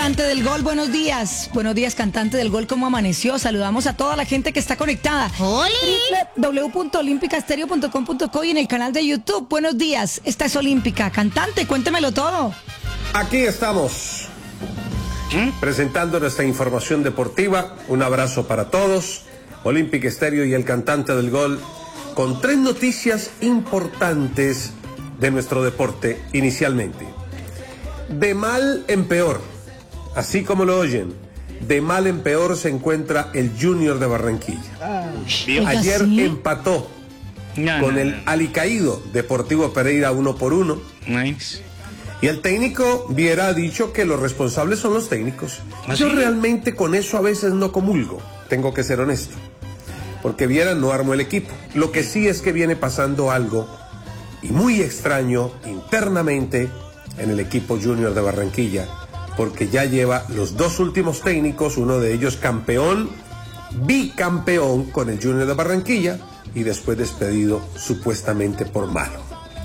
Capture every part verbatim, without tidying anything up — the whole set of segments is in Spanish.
cantante del gol, buenos días. Buenos días, cantante del gol, ¿cómo amaneció? Saludamos a toda la gente que está conectada. ¡Holi! doble u doble u doble u punto olímpica estéreo punto com punto co y en el canal de YouTube. Buenos días, esta es Olímpica. Cantante, cuéntemelo todo. Aquí estamos, ¿Mm? presentando nuestra información deportiva. Un abrazo para todos. Olímpica Estéreo y el cantante del gol, con tres noticias importantes de nuestro deporte inicialmente. De mal en peor, así como lo oyen, de mal en peor se encuentra el Junior de Barranquilla. Oiga, Ayer ¿sí? empató No, con no, el no. alicaído Deportivo Pereira uno por uno. Nice. Y el técnico Viera ha dicho que los responsables son los técnicos. ¿Ah, Yo sí? realmente con eso a veces no comulgo, tengo que ser honesto, porque Viera no armó el equipo. Lo que sí es que viene pasando algo y muy extraño internamente en el equipo Junior de Barranquilla, porque ya lleva los dos últimos técnicos, uno de ellos campeón, bicampeón con el Junior de Barranquilla y después despedido supuestamente por malo.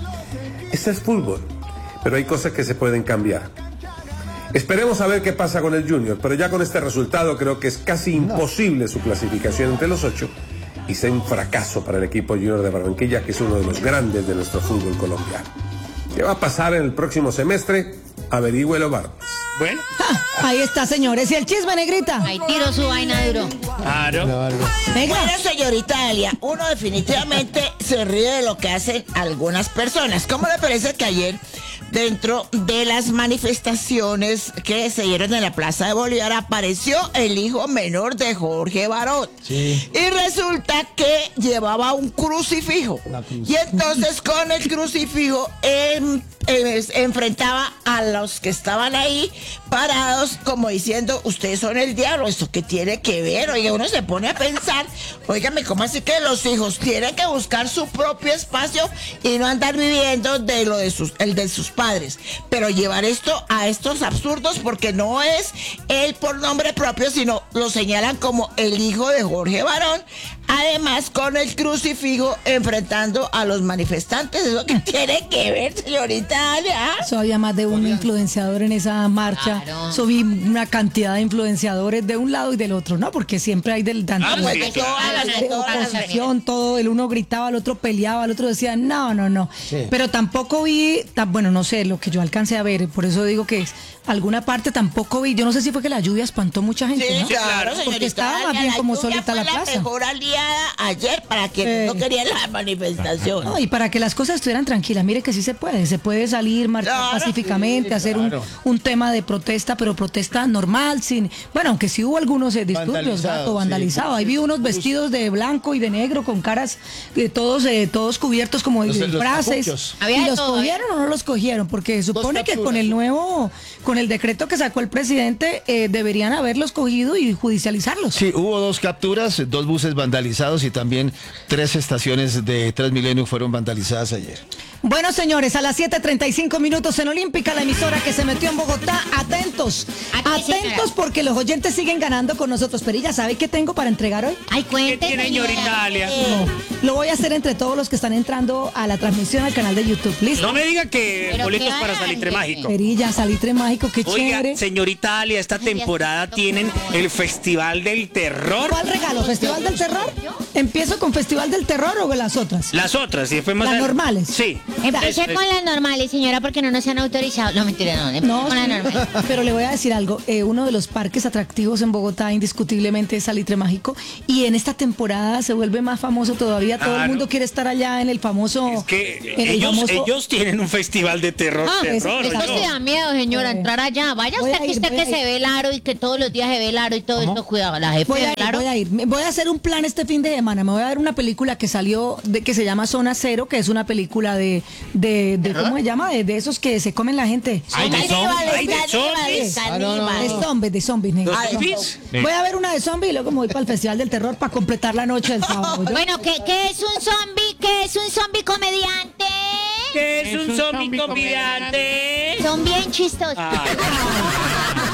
Este es fútbol, pero hay cosas que se pueden cambiar. Esperemos a ver qué pasa con el Junior, pero ya con este resultado creo que es casi imposible su clasificación entre los ocho y sea un fracaso para el equipo Junior de Barranquilla, que es uno de los grandes de nuestro fútbol colombiano. ¿Qué va a pasar en el próximo semestre? Averígüelo, Barbas. Bueno, Ah, ahí está, señores. ¿Y el chisme, negrita? Ahí tiro su vaina duro. claro. Negra. Bueno, señorita Dalia, uno definitivamente se ríe de lo que hacen algunas personas. ¿Cómo le parece que ayer, dentro de las manifestaciones que se dieron en la Plaza de Bolívar, apareció el hijo menor de Jorge Barón? Sí. Y resulta que llevaba un crucifijo. Y entonces con el crucifijo em, em, enfrentaba a los que estaban ahí parados como diciendo, ustedes son el diablo. ¿Esto qué tiene que ver? Oiga, uno se pone a pensar, óigame, ¿cómo así que los hijos tienen que buscar su propio espacio y no andar viviendo de lo de sus, el de sus padres? Pero llevar esto a estos absurdos, porque no es él por nombre propio, sino lo señalan como el hijo de Jorge Barón, además con el crucifijo enfrentando a los manifestantes. ¿Eso qué tiene que ver, señorita Dalia? Eso había más de un influenciador en esa marcha. Claro. Eso vi una cantidad de influenciadores de un lado y del otro, ¿no? Porque siempre hay del tanto Ah, de- pues, de claro. todas las- de de todas las oposición, todo, el uno gritaba, el otro peleaba, el otro decía, no, no, no. Sí. Pero tampoco vi, tan, bueno, no sé, lo que yo alcancé a ver, por eso digo que es, alguna parte tampoco vi, yo no sé si fue que la lluvia espantó mucha gente, Sí, ¿no? claro, Porque señorita estaba más Dalia, bien la como lluvia solita la fue plaza. la mejor aliada ayer para quienes Eh. no querían la manifestación. No, y para que las cosas estuvieran tranquilas, mire que sí se puede, se puede salir, marchar Claro, pacíficamente, sí, hacer claro. un, un tema de protesta, pero protesta normal, sin, bueno, aunque sí hubo algunos eh, disturbios, Vandalizado, gato, sí. vandalizados, ahí vi unos vestidos de blanco y de negro con caras, eh, todos eh, todos cubiertos como de Los- los disfraces, capuchos. y Había de los todo, cogieron o no los cogieron, porque supone que capturas. con el nuevo, con el decreto que sacó el presidente, eh, deberían haberlos cogido y judicializarlos. Sí, hubo dos capturas, dos buses vandalizados y también tres estaciones de Transmilenio fueron vandalizadas ayer. Bueno, señores, a las siete treinta y cinco minutos en Olímpica, la emisora que se metió en Bogotá. Atentos, Aquí, señora. atentos porque los oyentes siguen ganando con nosotros. Perilla, ¿sabe qué tengo para entregar hoy? Ay, ¿Qué cuente, tiene, señorita Dalia? No, lo voy a hacer entre todos los que están entrando a la transmisión al canal de YouTube. ¿Listo? No me diga que Pero boletos qué para grande. Salitre Mágico. Perilla, salitre mágico, qué Oiga, chévere. señorita Dalia, esta temporada tienen el Festival del Terror. ¿Cuál regalo? ¿Festival del Terror? ¿Empiezo con Festival del Terror o las otras? Las otras, y después más Las adelante- normales. Sí. Empecé Es- con las normales, señora, porque no nos han autorizado. No, mentira, no. Empecé No, con las sí, normales. pero le voy a decir algo. eh, uno de los parques atractivos en Bogotá, indiscutiblemente, es Salitre Mágico. Y en esta temporada se vuelve más famoso todavía. Todo el Claro. mundo quiere estar allá en el famoso. Es que en el ellos, famoso- ellos tienen un festival de terror. Ah, terror es- ¿o Eso no? sí da miedo, señora, Eh, entrar allá. Vaya voy usted a que ir, usted voy que a se ir. ve el aro y que todos los días se ve el aro y todo esto, cuidado, la jefe Voy a del ir, aro. voy a ir. Me- Voy a hacer un plan este fin de semana. Me voy a ver una película que salió, de que se llama Zona Cero, que es una película de, de, de ¿cómo se llama? De, de esos que se comen la gente. Ay, de Caníbales, zombies, ay, de caníbales, zombies. Ah, no, no, caníbales. De zombies, de zombies, negro. ¿Los Ay, zombies? Voy a ver una de zombies y luego me voy para el Festival del Terror para completar la noche del sábado. ¿yo? Bueno, ¿qué, ¿qué es un zombie? ¿Qué es un zombie comediante? ¿Qué es un zombie comediante? Son bien chistosos. Ay.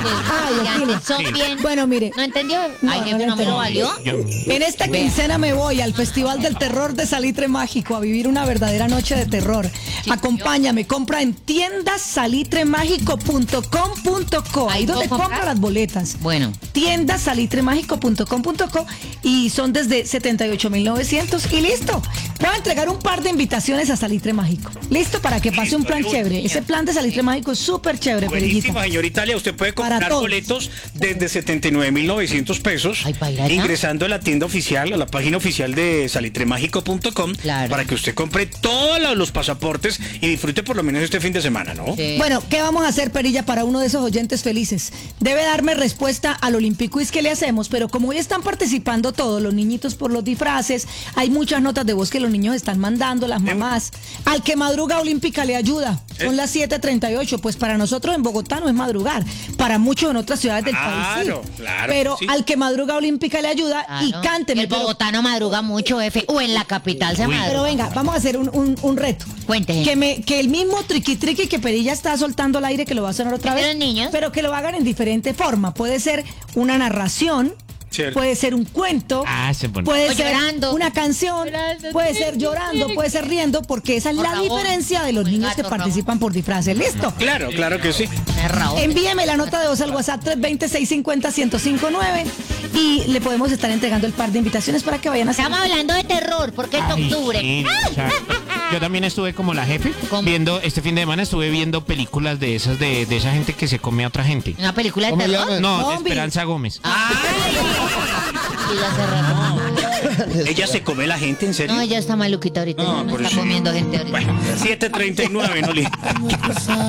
Ay, Aquiles. Son bien. Bueno, mire. ¿No entendió? No, Ay, no jefe, lo no me lo entendí. valió. En esta quincena me voy al Festival del Terror de Salitre Mágico a vivir una verdadera noche de terror. Acompáñame, compra en tiendas salitre mágico punto com punto co. Ahí ¿Ahí donde puedo compra comprar? las boletas. Bueno. tiendas salitre mágico punto com punto co y son desde setenta y ocho mil novecientos y listo. Voy a entregar un par de invitaciones a Salitre Mágico. Listo para que pase un plan Listo, chévere. Ese plan de Salitre Mágico es súper chévere, Buenísimo, Perillita. señor Italia. Usted puede Para comprar todos. boletos desde setenta y nueve mil novecientos pesos, Ay, ¿para ir allá? ingresando a la tienda oficial, a la página oficial de salitre mágico punto com, Claro. para que usted compre todos los- los pasaportes y disfrute por lo menos este fin de semana, ¿no? Sí. Bueno, ¿qué vamos a hacer, Perilla, para uno de esos oyentes felices? Debe darme respuesta al Olympiquiz que le hacemos, pero como hoy están participando todos los niñitos por los disfraces, hay muchas notas de voz que los niños están mandando, las mamás. Al que madruga Olímpica le ayuda. Son Eh. las siete treinta y ocho. Pues para nosotros en Bogotá no es madrugar. Para muchos en otras ciudades del país Claro, sí. claro Pero que sí. al que madruga Olímpica le ayuda y Claro. cánteme. El pero- bogotano madruga mucho, jefe. O en la capital se madruga. Pero venga, vamos a hacer un, un- un reto. Cuente. Que, me, que el mismo triqui triqui que Perilla está soltando al aire, que lo va a sonar otra ¿De vez. los niños? Pero que lo hagan en diferente forma. Puede ser una narración. Cierto. Puede ser un cuento, Ah, ese es bueno. puede O ser llorando. una canción, Llorando. puede ser llorando, puede ser riendo, porque esa es Por la favor. diferencia de los Por el niños que gato, participan por disfraces. ¿Listo? Claro, claro que sí. Me rabo. Envíeme la nota de voz al WhatsApp tres dos cero, seis cinco cero, uno cero cinco nueve y le podemos estar entregando el par de invitaciones para que vayan a hacer. Estamos hablando de terror, porque es Ay, octubre. sí, exacto. Yo también estuve como la jefe, ¿Cómo? viendo, este fin de semana estuve viendo películas de esas, de, de esa gente que se come a otra gente. ¿Una película de ¿Cómo terror? llama? No, de Zombie. Esperanza Gómez. Y ya hace rato. Ella se come la gente, ¿en serio? No, ella está maluquita ahorita. No, ella no por está eso. comiendo gente ahorita. Bueno, siete treinta y nueve, no le...